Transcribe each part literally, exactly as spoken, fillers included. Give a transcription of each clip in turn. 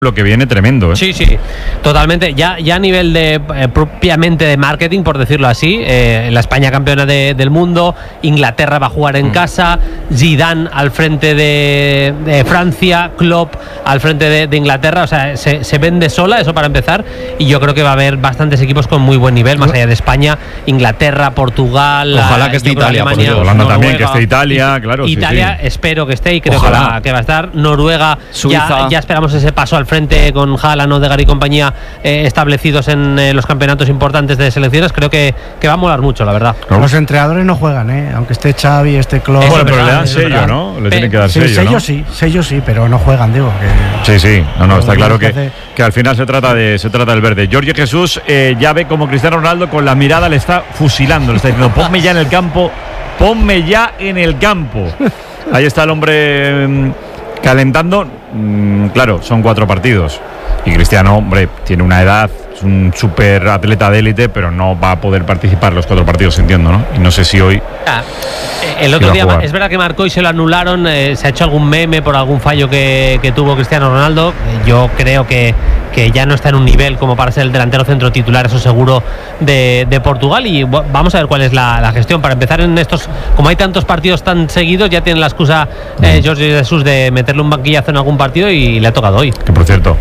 lo que viene tremendo, ¿eh? Sí, sí, totalmente. Ya, ya a nivel de eh, propiamente de marketing, por decirlo así, eh, la España campeona de, del mundo, Inglaterra va a jugar en mm. casa, Zidane al frente de, de Francia, Klopp al frente de, de Inglaterra, o sea, se, se vende sola, eso para empezar, y yo creo que va a haber bastantes equipos con muy buen nivel, más allá de España, Inglaterra, Portugal, ojalá que esté Italia, Alemania, Holanda también, que esté Italia, claro. Italia, sí, sí. espero que esté y creo ojalá. que va, que va a estar. Noruega, Suiza. Ya, ya esperamos ese paso al frente con Haaland, Odegaard y compañía eh, establecidos en eh, los campeonatos importantes de selecciones. Creo que, que va a molar mucho, la verdad. ¿No? Los entrenadores no juegan, ¿eh? Aunque esté Xavi, esté Klopp. Bueno, pero le dan sello, ¿no? Le Pe tienen que dar sí, sello, sello ¿no? sí, sello sí, pero no juegan, digo. Que... Sí, sí, no, no, está claro que, hace... que al final se trata de se trata del verde. Jorge Jesús eh, ya ve como Cristiano Ronaldo con la mirada le está fusilando, le está diciendo, ponme ya en el campo, ponme ya en el campo. Ahí está el hombre mmm, calentando. Mm, claro, son cuatro partidos. Y Cristiano, hombre, tiene una edad, es un súper atleta de élite, pero no va a poder participar los cuatro partidos, entiendo, ¿no? Y no sé si hoy... Ah, el otro día, es verdad que marcó y se lo anularon, eh, se ha hecho algún meme por algún fallo que, que tuvo Cristiano Ronaldo. Eh, yo creo que, que ya no está en un nivel como para ser el delantero centro titular, eso seguro, de, de Portugal. Y bueno, vamos a ver cuál es la, la gestión. Para empezar, en estos, como hay tantos partidos tan seguidos, ya tiene la excusa eh, Jorge Jesús de meterle un banquillazo en algún partido y le ha tocado hoy. Que por cierto...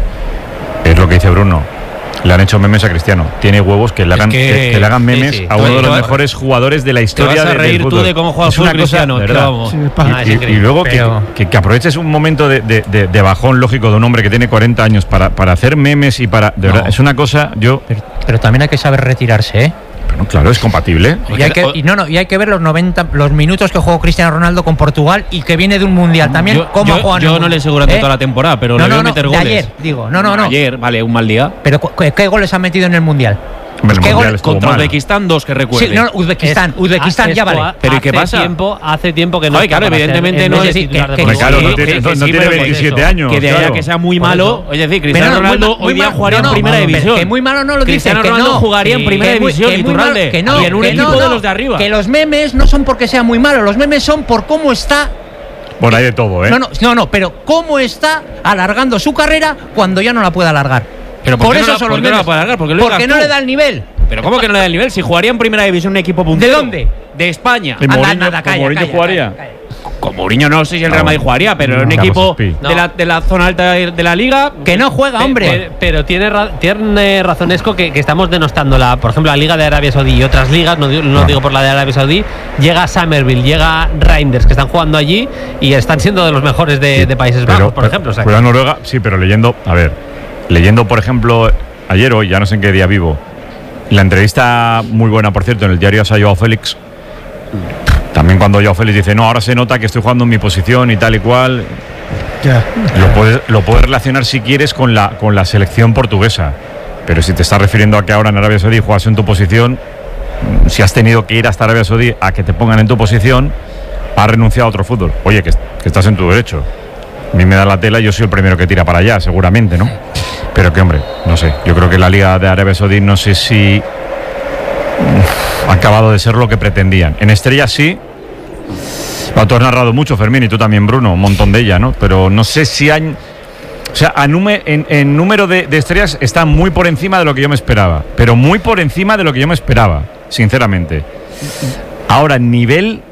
Es lo que dice Bruno. Le han hecho memes a Cristiano. Tiene huevos que le hagan, que, que, que le hagan memes sí, sí. a uno de los mejores jugadores de la historia. Te vas a reír del tú fútbol. De cómo juega fútbol Cristiano. Vamos. Sí, ah, y, y, y luego que, que, que aproveches un momento de, de, de, de bajón lógico de un hombre que tiene cuarenta años para, para hacer memes y para... De no. verdad, es una cosa... yo pero, pero también hay que saber retirarse, ¿eh? Bueno, claro, es compatible. Y hay que, y no, no, y hay que ver los noventa, los minutos que jugó Cristiano Ronaldo con Portugal y que viene de un mundial también. Yo, cómo yo, juegan yo no le aseguro durante ¿eh? toda la temporada, pero no, le veo no, meter no, goles. De ayer, digo, no, no, no. Ayer, vale, un mal día. Pero ¿qué, qué goles han metido en el mundial? El ¿Qué mundial gol? Contra mal. Uzbekistán, dos que recuerde. Sí, no, no, Uzbekistán, es, Uzbekistán ya vale. Pero ¿y qué pasa? Tiempo, hace tiempo que no. Ay, claro, evidentemente no es decir que, que, claro, no tiene, no tiene veintisiete años. Que de claro. allá que sea muy malo, es decir, Cristiano no, Ronaldo muy, hoy día muy jugaría no, no, en primera no, división. Que muy malo no lo dice. Cristiano que Ronaldo no, jugaría en primera que división, que Iturralde, que no, y en un que equipo no, de los de arriba. Que los memes no son porque sea muy malo, los memes son por cómo está. Bueno, hay de todo, ¿eh? No, no, no, no, pero cómo está alargando su carrera cuando ya no la puede alargar. Pero ¿por, por qué eso no, son ¿por los qué no la memes. puede alargar? Porque, porque no le da el nivel. Pero ¿cómo que no le da el nivel? Si jugaría en primera división un equipo puntero. ¿De dónde? De España. ¿Y Mourinho, nada, nada, calla, Mourinho calla, jugaría? Calla, calla. Con Mourinho no sé si el Real Madrid jugaría, pero no, en un Carlos equipo Espi. de la, de la zona alta de la liga que no juega, hombre. Pero, pero tiene, ra tiene razonesco que, que estamos denostando la, por ejemplo, la Liga de Arabia Saudí y otras ligas, no, no, no digo por la de Arabia Saudí, llega Summerville, llega Reinders, que están jugando allí y están siendo de los mejores de, de Países pero, Bajos, por pero, ejemplo. O sea, pero Noruega, sí, pero leyendo, a ver, leyendo, por ejemplo, ayer hoy, ya no sé en qué día vivo, la entrevista muy buena, por cierto, en el diario a Joao Félix. También cuando Joao Félix dice, no, ahora se nota que estoy jugando en mi posición y tal y cual. Ya. Lo puedes, lo puedes relacionar si quieres con la, con la selección portuguesa. Pero si te estás refiriendo a que ahora en Arabia Saudí juegas en tu posición, si has tenido que ir hasta Arabia Saudí a que te pongan en tu posición, has renunciado a otro fútbol. Oye, que, que estás en tu derecho. A mí me da la tela y yo soy el primero que tira para allá, seguramente, ¿no? Pero que, hombre, no sé. Yo creo que la Liga de Arabia Saudí no sé si ha acabado de ser lo que pretendían. En Estrellas sí. Tú has narrado mucho, Fermín, y tú también, Bruno, un montón de ella, ¿no? Pero no sé si han... O sea, a nume, en, en número de, de estrellas está muy por encima de lo que yo me esperaba. Pero muy por encima de lo que yo me esperaba, sinceramente. Ahora, nivel...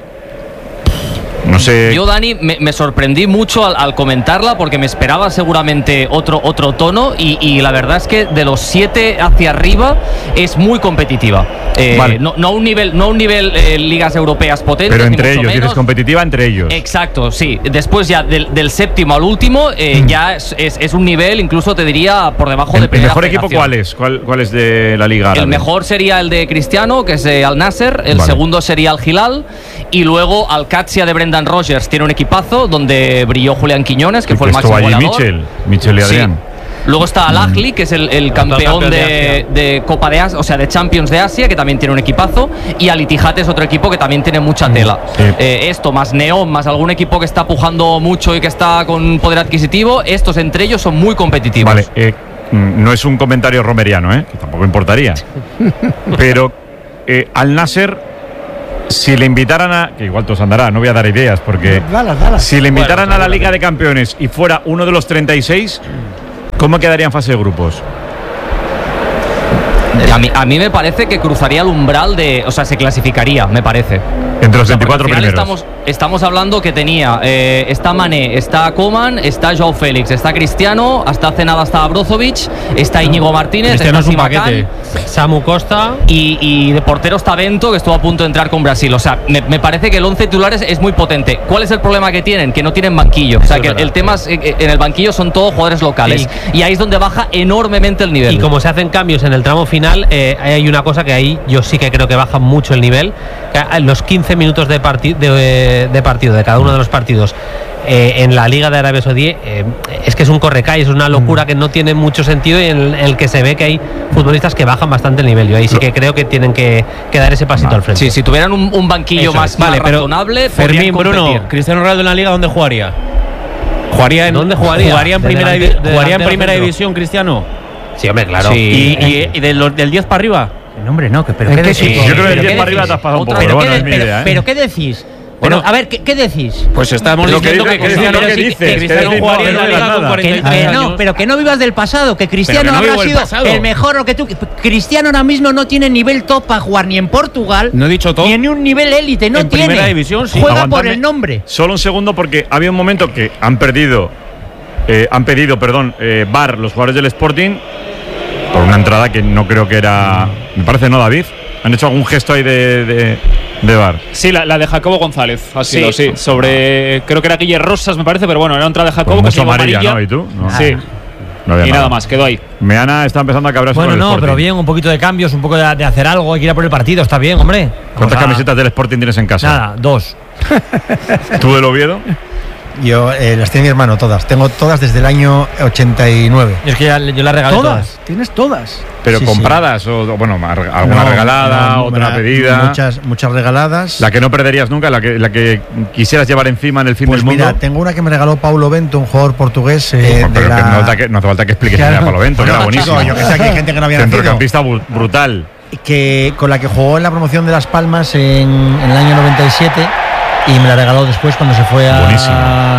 No sé. Yo, Dani, me, me sorprendí mucho al, al comentarla porque me esperaba seguramente otro, otro tono y, y la verdad es que de los siete hacia arriba es muy competitiva. Eh, vale. No, no a un nivel, no a un nivel eh, ligas europeas potentes. Pero entre ellos, dices competitiva entre ellos. Exacto, sí. Después ya del, del séptimo al último eh, mm. ya es, es, es un nivel, incluso te diría por debajo el, de primera ¿El mejor federación. equipo cuál es? ¿Cuál, cuál es de la liga árabe? El mejor sería el de Cristiano, que es eh, Al Nasser. El vale. segundo sería el Hilal. Y luego Al Qadsia de Brendan Rodgers tiene un equipazo donde brilló Julián Quiñones, que, que fue el máximo goleador. Michel, Michel y Adrián. Sí. Luego está Al Ahly, que es el, el campeón, campeón de, de, de Copa de Asia, o sea, de Champions de Asia, que también tiene un equipazo. Y Al Ittihad es otro equipo que también tiene mucha tela. Sí. Eh, esto, más Neom, más algún equipo que está pujando mucho y que está con poder adquisitivo, estos entre ellos son muy competitivos. Vale, eh, no es un comentario romeriano, ¿eh? Que tampoco importaría. Pero eh, Al Nasser, si le invitaran a... Que igual todos andará, no voy a dar ideas, porque... Dalas, dalas. Si le invitaran bueno, a la Liga de Campeones y fuera uno de los treinta y seis... ¿Cómo quedaría en fase de grupos? A mí, a mí me parece que cruzaría el umbral de... O sea, se clasificaría, me parece. Entre los O sea, veinticuatro porque al final primeros. Estamos, estamos hablando que tenía... Eh, está Mané, está Coman, está Joao Félix, está Cristiano, hasta hace nada está Brozovic, está Íñigo Martínez, Cristiano está es un Simakán, paquete. Samu Costa. y, y de portero está Bento, que estuvo a punto de entrar con Brasil. O sea, me, me parece que el once titulares es muy potente. ¿Cuál es el problema que tienen? Que no tienen banquillo. O sea, es que verdad. el tema es, eh, en el banquillo son todos jugadores locales. Y ahí es donde baja enormemente el nivel. Y como se hacen cambios en el tramo final, eh, hay una cosa que ahí yo sí que creo que baja mucho el nivel. Que en los quince minutos de, parti de, de partido de cada uno de los partidos eh, en la Liga de Arabia Saudí, eh, es que es un correcalles, es una locura que no tiene mucho sentido y en el, en el que se ve que hay futbolistas que bajan bastante el nivel. Yo ahí sí que creo que tienen que, que dar ese pasito No. al frente. Sí, si tuvieran un, un banquillo Eso más, es. más Vale, pero razonable, Fermín, podrían Bruno, competir. Cristiano Ronaldo en la Liga, ¿dónde jugaría? ¿Jugaría en, ¿Dónde jugaría? ¿Jugaría en De primera, delante- divi- de ¿jugaría en delantero primera centro. división, Cristiano? Sí, hombre, claro. ¿Y, y, y de los- del diez para arriba? No, hombre, no, que, pero ¿En ¿qué qué decís? equipo? Yo creo que ¿Pero el qué diez para arriba decís? te has pasado un Otra poco, vez, pero ¿Pero, bueno, qué, es mi pero- idea, ¿eh? pero qué decís? Bueno, Pero, a ver, ¿qué, qué decís? Pues estamos Lo que diciendo dice que Cristiano, Cristiano, ¿qué sí- dices? que Que Cristiano decís, jugaría no, en la no Liga digas con nada. cuarenta y Que, tres eh, años. no, pero que no vivas del pasado, que Cristiano Pero que no habrá vivo el sido pasado. el mejor o que tú. Cristiano ahora mismo no tiene nivel top para jugar ni en Portugal, No he dicho top. ni en un nivel élite, no En tiene. primera división, sí. Juega por Aguantadme el nombre. Solo un segundo, porque había un momento que han perdido, eh, han pedido, perdón, eh, V A R los jugadores del Sporting por una entrada que no creo que era. Me parece, ¿no, David? ¿Han hecho algún gesto ahí de, de, de V A R? Sí, la, la de Jacobo González. Ha Sí. sido, sí. Sobre. Creo que era Guille Rosas, me parece, pero bueno, era entrada de Jacobo. Pues que mucho se llevó amarilla, amarilla. ¿no? ¿Y tú? No. Sí. No había Y nada más, quedó ahí. Meana está empezando a cabrarse Bueno, con el no, Sporting. pero bien, un poquito de cambios, un poco de, de hacer algo, hay que ir a por el partido, está bien, hombre. ¿Cuántas Vamos a- camisetas del Sporting tienes en casa? Nada, dos. ¿Tú del Oviedo? Yo eh, las tiene mi hermano todas. Tengo todas desde el año ochenta y nueve. Es que ya, yo las regalé todas. Todas, tienes todas. ¿Pero Sí, compradas o, bueno, mar- alguna No, regalada, no, otra me- pedida? Muchas, muchas regaladas. La que no perderías nunca, la que, la que quisieras llevar encima en el fin Pues del mundo. mira, tengo una que me regaló Paulo Bento, un jugador portugués. eh, Bueno, pero de que la... no, hace que, no hace falta que expliques Claro. quién era Palo Bento, que Bueno, era buenísimo. chico, yo que sé, que hay gente que no había nacido. Centrocampista bu- brutal. Que, con la que jugó en la promoción de Las Palmas en, en el año noventa y siete y me la regaló después cuando se fue a, Buenísimo.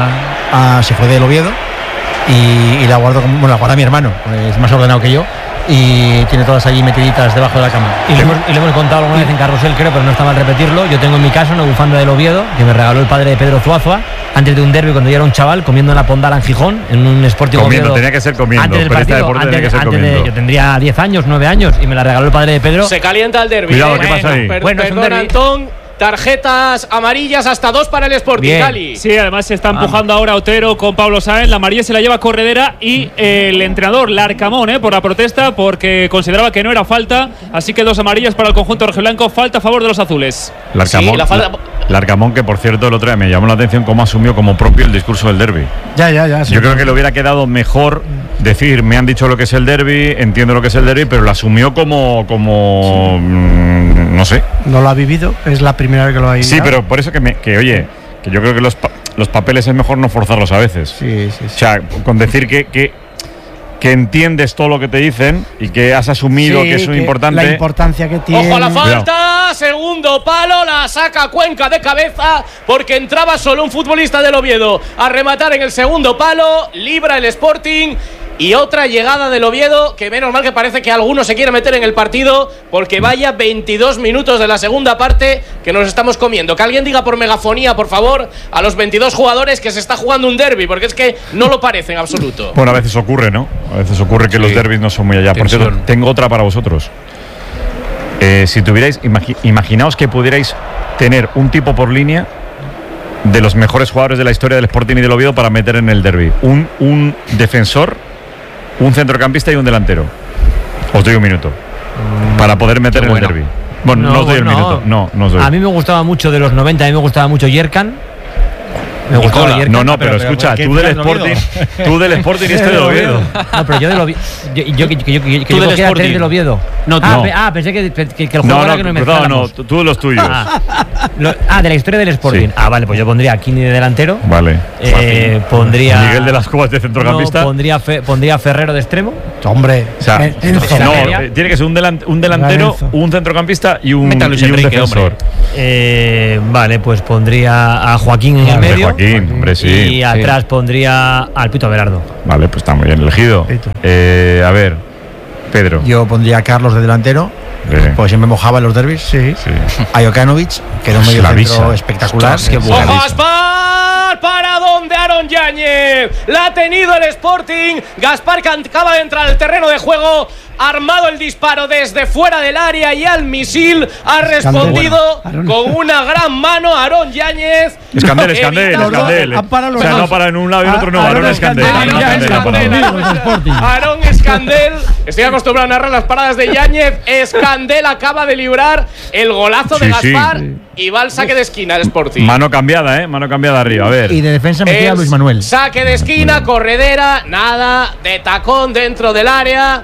a- se fue del Oviedo y, y la guardo como, bueno, la guarda mi hermano, es más ordenado que yo y tiene todas allí metiditas debajo de la cama. Y lo, hemos, y lo hemos contado alguna vez en Carrusel, creo, pero no está mal repetirlo. Yo tengo en mi casa una bufanda del Oviedo que me regaló el padre de Pedro Zuazua antes de un derbi cuando yo era un chaval comiendo en la Pondala en Gijón, en un Sporting Comiendo, Oviedo. tenía que ser comiendo, Antes del pero este partido, deporte antes, tenía que ser antes de- comiendo. yo tendría diez años, nueve años y me la regaló el padre de Pedro. Se calienta el derbi. Cuidado, ¿eh? ¿qué pasa ahí? Per- Bueno, es un perdón, derbi. Antón. Tarjetas amarillas hasta dos para el Sporting, Bien. Cali. Sí, además se está empujando ahora Otero con Pablo Sáenz. La amarilla se la lleva Corredera y eh, el entrenador Larcamón eh, por la protesta porque consideraba que no era falta. Así que dos amarillas para el conjunto rojiblanco. Falta a favor de los azules. Larcamón, Sí, la falta- Larcamón, que por cierto el otro día me llamó la atención cómo asumió como propio el discurso del derbi. Ya, ya, ya. sí. Yo creo que le hubiera quedado mejor decir, me han dicho lo que es el derbi, entiendo lo que es el derbi, pero lo asumió como, como mm, no sé. No lo ha vivido, es la primera vez que lo ha vivido. Sí, pero por eso que, me, que oye, que yo creo que los, pa- los papeles es mejor no forzarlos a veces. Sí, sí, O sí. sea, con decir que, que, que entiendes todo lo que te dicen y que has asumido Sí, que es un que importante. La importancia que tiene. Ojo a la falta, segundo palo, la saca Cuenca de cabeza porque entraba solo un futbolista del Oviedo a rematar en el segundo palo, libra el Sporting y otra llegada del Oviedo que menos mal que parece que alguno se quiere meter en el partido porque vaya veintidós minutos de la segunda parte que nos estamos comiendo. Que alguien diga por megafonía, por favor, a los veintidós jugadores que se está jugando un derbi porque es que no lo parece en absoluto. Bueno, a veces ocurre, ¿no? A veces ocurre que los derbis no son muy allá. Por cierto, Tensión. tengo otra para vosotros. Eh, si tuvierais, imagi- imaginaos que pudierais tener un tipo por línea de los mejores jugadores de la historia del Sporting y del Oviedo para meter en el derbi. Un, un defensor, un centrocampista y un delantero. Os doy un minuto para poder meter en bueno. el derbi. Bueno, no, os doy el minuto. No, no os doy. A mí me gustaba mucho de los noventa, a mí me gustaba mucho Yerkan. Me gustaba Nicola, Yerkan. no, no, pero, escucha, ¿qué tú del tiras de Oviedo? Sporting, tú del Sporting y este del Oviedo. No, pero yo del Oviedo. Yo, yo, que- que yo, que yo, que Tú yo del cogía Sporting. tres del Oviedo. No, tú ah, no. pe- ah, pensé que, que, que el juego No, era no, que nos cruzado, no, mezcláramos. tú tú de los tuyos. Ah, lo- ah, de la historia del Sporting. Sí. Ah, vale, pues yo pondría a Kini de delantero. Vale. Eh, pondría. Miguel de las Cobas de No, centrocampista. pondría, Fe- pondría a Ferrero de extremo. Hombre, O sea, En- Enzo. no, eh, tiene que ser un, delan- un delantero, Enzo. un centrocampista y un, Meta a Luis y un Enrique, defensor. Eh, vale, pues pondría a Joaquín en el Hombre, medio. Joaquín, hombre, sí. Y atrás pondría al Pito Abelardo. Vale, pues está muy bien elegido. Pito. Eh, a ver, Pedro. Yo pondría a Carlos de delantero, Eh, pues siempre mojaba en los derbis. Sí. sí. A Jokanovic, que era un medio La centro visa. espectacular. Ostras, qué ¡Ojo buena. Gaspar! ¿Para dónde Aaron Yáñez? La ha tenido el Sporting. Gaspar que acaba de entrar al terreno de juego. Armado el disparo desde fuera del área y al misil ha respondido Bueno, con una gran mano Aaron Yáñez. Escandel, Escandel, Evitando- Escandel. han parado O los sea, dos. no para en un lado y en otro no. Ah, Aaron Aaron Escandel. Escandel. Aaron Aaron Escandel, Escandel, ha parado. Aaron- Aaron Escandel. Estoy acostumbrado a narrar las paradas de Yáñez. Escandel acaba de librar el golazo de Sí, sí. Gaspar y va al saque de esquina el Sporting. Mano cambiada, ¿eh? Mano cambiada arriba. A ver. Y de defensa metía a Es Luis Manuel. Saque de esquina, corredera, nada de tacón dentro del área.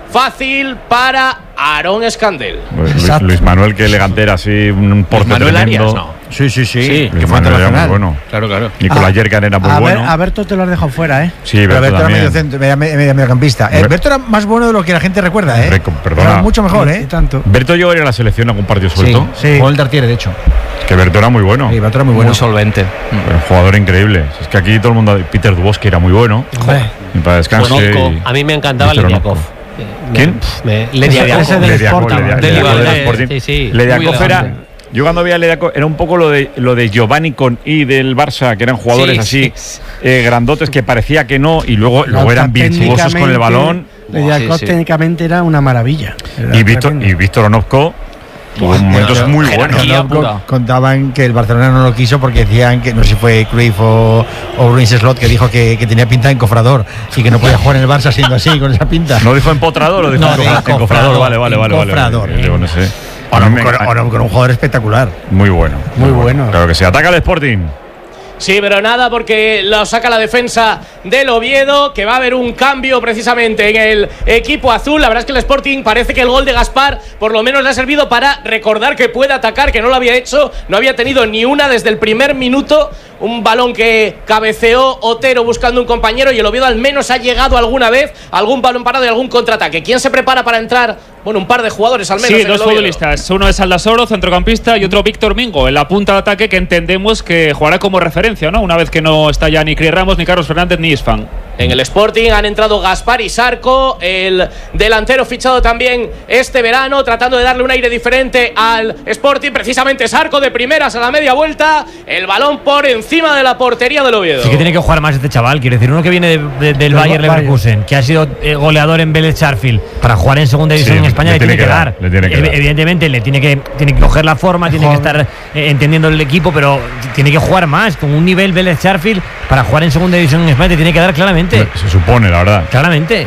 Fácil para Aaron Escandel. Luis, Exacto. Luis Manuel, que elegante era así, un porte Manuel tremendo. Arias, ¿no? Sí, sí, sí. Sí, que Luis fue Manuel era muy internacional. bueno. Claro, claro. Nicolás A- Yerkan era muy a, ver, bueno. a Berto te lo has dejado fuera, ¿eh? Sí, Pero Berto Berto era también. medio, centro, medio, medio- mediocampista. Eh, Ber- Berto era más bueno de lo que la gente recuerda, ¿eh? Hombre, con- perdona. Era mucho mejor, Y ¿eh? tanto. Berto llegó a ir a la selección a algún partido suelto. Sí. Con el Tartiere, de hecho. Que Berto era muy bueno. Sí, Berto era muy bueno. Muy solvente. Un jugador increíble. Es que aquí todo el mundo. Peter Duboski era muy bueno. Hombre. Y para descanse. Conozco. y- A mí me encantaba Víctor Lediakov. Onozco. Me- ¿Quién? Me, Lediakov. Ese del Lediakov, Sporting. Lediakov, Del Lediakov del Ibarra, Sporting. sí, sí. Lediakov Muy era. elegante. Yo cuando veía a Lediakov era un poco lo de lo de Giovanni con I del Barça, que eran jugadores Sí, así sí. eh, grandotes que parecía que no y luego, luego eran virtuosos con el balón. Lediakov Sí, sí. técnicamente era una maravilla. Era Y Víctor, tremendo. y Víctor Onozco tuvo momentos Pero- muy pero buenos. jerarquía no, pura. co- Contaban que el Barcelona no lo quiso porque decían que no sé si fue Cruyff o, o Luis Slot que dijo que, que tenía pinta de encofrador y que no podía jugar en el Barça siendo así, con esa pinta. ¿No dijo empotrador o dijo No, de encofra- encofrador, encofrador? Vale, vale, vale. vale, encofrador. vale. Yo no sé. O no, Me- con, o no, con un jugador espectacular. Muy bueno. Muy bueno. Claro que sí. Ataca el Sporting. Sí, pero nada, porque lo saca la defensa del Oviedo, que va a haber un cambio precisamente en el equipo azul. La verdad es que el Sporting parece que el gol de Gaspar por lo menos le ha servido para recordar que puede atacar, que no lo había hecho, no había tenido ni una desde el primer minuto. Un balón que cabeceó Otero buscando un compañero y el Oviedo al menos ha llegado alguna vez a algún balón parado y algún contraataque. ¿Quién se prepara para entrar? Bueno, un par de jugadores al menos. Sí, en el dos Oviedo. futbolistas. Uno es Aldasoro, centrocampista, y otro Víctor Mingo, en la punta de ataque, que entendemos que jugará como referencia, ¿no? Una vez que no está ya ni Cris Ramos, ni Carlos Fernández, ni Isfan. En el Sporting han entrado Gaspar y Sarco, el delantero fichado también este verano, tratando de darle un aire diferente al Sporting. Precisamente Sarco de primeras a la media vuelta, el balón por encima de la portería del Oviedo. Sí que tiene que jugar más este chaval, quiero decir, uno que viene de- de- del Bayer Bayern. Leverkusen, que ha sido eh, goleador en Vélez Sarsfield, para jugar en segunda división Sí, en España le le tiene que dar. le tiene que Ev- dar. Evidentemente le tiene que, tiene que coger la forma, tiene que Joder. estar eh, entendiendo el equipo, pero tiene que jugar más, con un nivel Vélez Sarsfield, para jugar en segunda división en España te tiene que dar claramente. Se supone, la verdad. Claramente.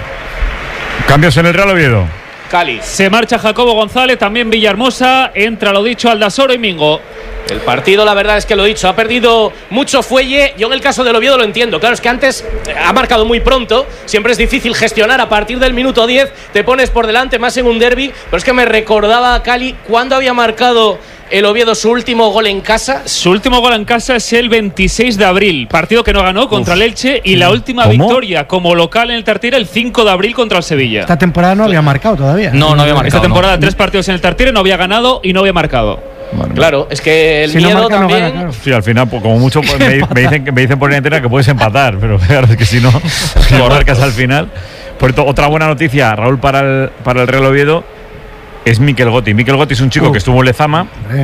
Cambios en el Real Oviedo. Cali. Se marcha Jacobo González, también Villahermosa, entra lo dicho Aldasoro y Mingo. El partido, la verdad es que lo he dicho, ha perdido mucho fuelle. Yo en el caso del Oviedo lo entiendo. Claro, es que antes eh, ha marcado muy pronto. Siempre es difícil gestionar a partir del minuto diez. Te pones por delante más en un derbi. Pero es que me recordaba a Cali cuando había marcado el Oviedo su último gol en casa. Su último gol en casa es el veintiséis de abril, partido que no ganó contra el Elche, y la última ¿Cómo? victoria como local en el Tartiere el cinco de abril contra el Sevilla. Esta temporada no había marcado todavía. No, no había marcado. Esta temporada no. tres partidos en el Tartiere, no había ganado y no había marcado. Bueno, Claro, es que el Si no miedo marca, no también. gana, claro. Sí, al final, pues, como mucho, pues, me, me dicen, que- me dicen por entera que puedes empatar, pero claro, es que si no, si no marcas al final. Por cierto, otra buena noticia, Raúl, para el, para el Real Oviedo, es Mikel Gotti. Mikel Gotti es un chico Uh. que estuvo en Lezama, Eh,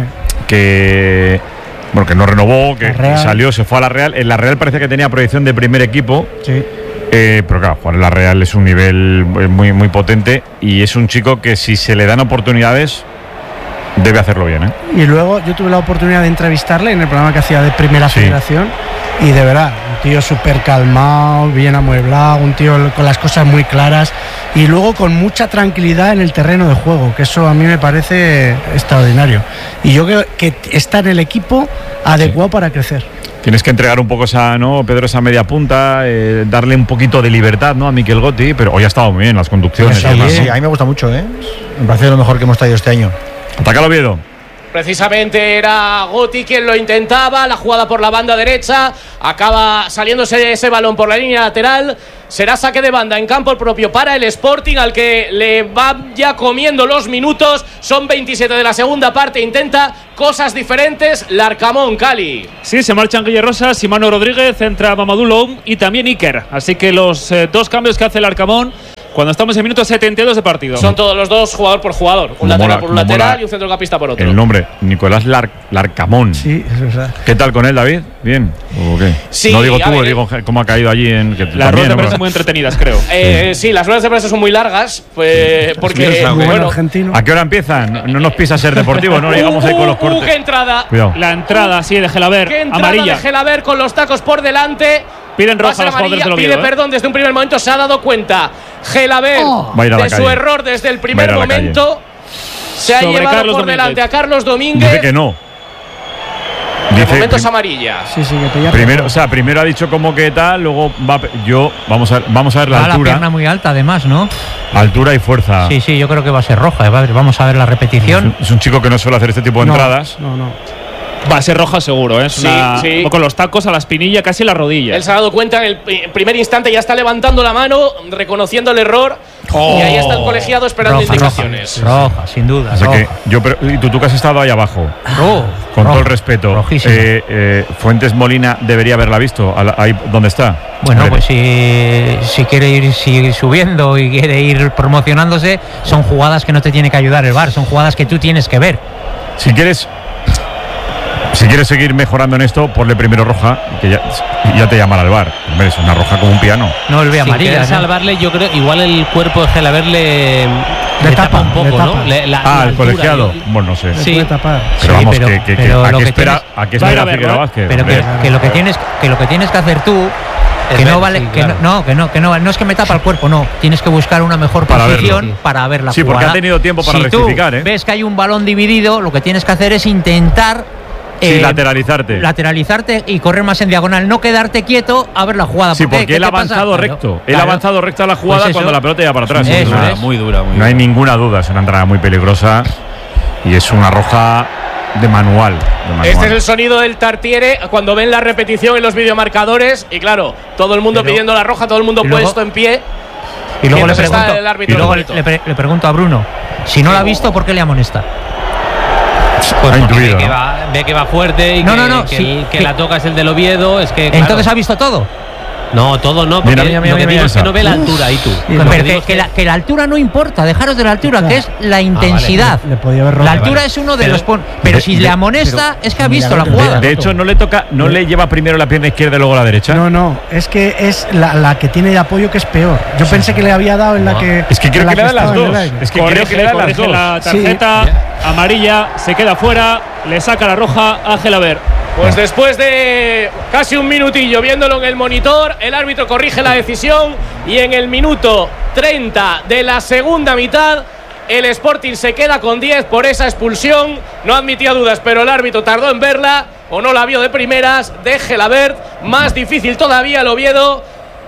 que, bueno, que no renovó, que, La que Real. salió, se fue a la Real. En la Real parece que tenía proyección de primer equipo. sí. Eh, pero claro, jugar en la Real es un nivel muy, muy potente y es un chico que si se le dan oportunidades debe hacerlo bien, ¿eh? Y luego yo tuve la oportunidad de entrevistarle en el programa que hacía de Primera Sí. Federación. Y de verdad, un tío súper calmado, bien amueblado, un tío con las cosas muy claras y luego con mucha tranquilidad en el terreno de juego, que eso a mí me parece extraordinario. Y yo creo que está en el equipo adecuado para crecer. Tienes que entregar un poco esa, ¿no, Pedro, esa media punta, eh, darle un poquito de libertad, ¿no?, a Mikel Gotti, pero hoy ha estado muy bien las conducciones. Sí, y demás, sí, ¿no? a mí me gusta mucho, ¿eh? Me parece lo mejor que hemos traído este año. Ataca el Oviedo. Precisamente era Gotti quien lo intentaba, la jugada por la banda derecha, acaba saliéndose ese balón por la línea lateral. Será saque de banda en campo propio para el Sporting, al que le va ya comiendo los minutos. Son veintisiete de la segunda parte, intenta cosas diferentes Larcamón, Cali. Sí, se marchan Guille Rosas y Manu Rodríguez, entra Mamadou Loum y también Iker. Así que los eh, dos cambios que hace el Arcamón cuando estamos en minuto setenta y dos de partido. Son todos los dos jugador por jugador. Un lateral mola, por un lateral mola y un centrocampista por otro. El nombre, Nicolás Lar Larcamón. Sí, es verdad. ¿Qué tal con él, David? ¿Bien? ¿O qué? Sí, no digo a tú, ver, digo cómo ha caído allí en. Que Las también, ruedas de ¿no? prensa muy entretenidas, creo. Eh, sí, las ruedas de prensa son muy largas, pues, porque bueno, ¿A qué hora empiezan? No nos pisa ser deportivo, no llegamos ahí con los uh, cortes. qué entrada. Cuidado. La entrada, sí, de Gelaber, Qué entrada amarilla. de Gelaber con los tacos por delante. Piden roja Pasa a los jugadores amarilla, del pide Oviedo, ¿eh? perdón desde un primer momento, se ha dado cuenta Gelaber Va a ir a la de su calle. error desde el Va a primer ir a la momento. Se ha Sobre llevado Carlos por Domínguez. delante a Carlos Domínguez. Dice que no. De Dice, momento es prim- amarilla. Sí, sí, que pilla. primero, o sea, primero ha dicho como que tal, luego va. pe- Yo, vamos a ver, vamos a ver la Va la altura. pierna muy alta, además, ¿no? Altura y fuerza. Sí, sí, yo creo que va a ser roja. Va a ver, vamos a ver la Es repetición. un, es un chico que no suele hacer este tipo de No, entradas. No, no. Va a ser roja seguro, ¿eh? Es Sí, una- sí. Con los tacos a la espinilla, casi en la rodilla. Él se ha dado cuenta en el pri- primer instante, ya está levantando la mano, reconociendo el error. Y ahí está el colegiado esperando Roja, indicaciones. roja, roja, sin duda. Así roja. que yo, pero, y tú, tú que has estado ahí abajo, Roja, con todo el roja, respeto, rojísima. eh, eh, Fuentes Molina debería haberla visto, a la- ahí donde está. Bueno, Hombre, pues si, si quiere ir seguir subiendo y quiere ir promocionándose, son jugadas que no te tiene que ayudar el V A R, son jugadas que tú tienes que ver. Si quieres, si quieres seguir mejorando en esto, ponle primero roja, que ya, ya te llamará el V A R. Hombre, es una roja como un piano. No el ve Sin amarilla. querer ¿no? salvarle, yo creo, igual el cuerpo de Gelaber le, le tapa, tapa un poco, le ¿no? tapa. Le- la- Ah, la el altura, colegiado. yo- Bueno, no sé. Se Sí. puede tapar. Pero Sí, vamos, pero- que, que, que- pero ¿a lo qué que espera, tienes- ¿a qué Va a ir espera a verlo, Figueroa ¿eh? Vázquez? Pero que, Hombre, que lo que tienes que lo que tienes que hacer tú Es que no ver, vale sí, que claro. no, no que no que no no es que me tapa el cuerpo, no, tienes que buscar una mejor Para posición verlo. para ver la Sí, porque jugada. ha tenido tiempo para si rectificar, tú ¿eh? ves que hay un balón dividido, lo que tienes que hacer es intentar Sí, eh, lateralizarte. lateralizarte y correr más en diagonal, no quedarte quieto a ver la jugada. Sí, ¿Por qué? porque ¿Qué él ha te pasa? avanzado Claro, recto. Él ha claro. avanzado recto a la jugada Pues eso. cuando la pelota iba para atrás. Eso No, es. Muy dura, muy no hay dura. ninguna duda, es una entrada muy peligrosa y es una roja de manual. de manual. Este es el sonido del Tartiere cuando ven la repetición en los videomarcadores. Y claro, todo el mundo Pero- pidiendo la roja, todo el mundo y luego- puesto en pie. Y luego, le Mientras está pregunto, el árbitro y luego bonito. le, pre- le pregunto a Bruno, si no la ha visto, ¿por qué le amonesta? Pues Ha porque intuido, ve, que ¿no? va, ve que va fuerte y No, que, no, no, que, sí, el que que- la toca es el del Oviedo. Es que, Entonces claro. ha visto todo. No, todo no, porque Mira, mira, mira, lo que mira digo es que esa. no ve la altura. ¿Y tú? Pero Lo que que, digo es que la, que la altura no importa, dejaros de la altura, que es la intensidad. Le podía haber La roto. altura Vale. es uno de Pero- los pon- Pero de- si de- le amonesta, es que ha visto mira, la de- jugada. De hecho, no le toca, no le lleva primero la pierna izquierda y luego la derecha. No, no, es que es la, la que tiene de apoyo que es peor. Yo pensé que le había dado en la que. Es que creo en la que le da las estaba en el dos. aire. Es que creo que Corrige, le da las corrige dos. la Sí. tarjeta amarilla, se queda fuera, le saca la roja a Gelaber. Pues después de casi un minutillo viéndolo en el monitor, el árbitro corrige la decisión y en el minuto treinta de la segunda mitad el Sporting se queda con diez por esa expulsión. No admitía dudas, pero el árbitro tardó en verla o no la vio de primeras. De Gelabert, más difícil todavía el Oviedo.